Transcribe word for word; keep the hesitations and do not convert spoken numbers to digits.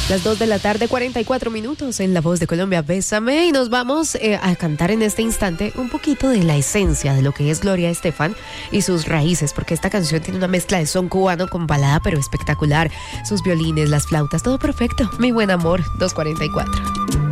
Las dos de la tarde, cuarenta y cuatro minutos en La Voz de Colombia, Bésame. Y nos vamos eh, a cantar en este instante un poquito de la esencia de lo que es Gloria Estefan y sus raíces, porque esta canción tiene una mezcla de son cubano con balada, pero espectacular. Sus violines, las flautas, todo perfecto. Mi buen amor, dos cuarenta y cuatro.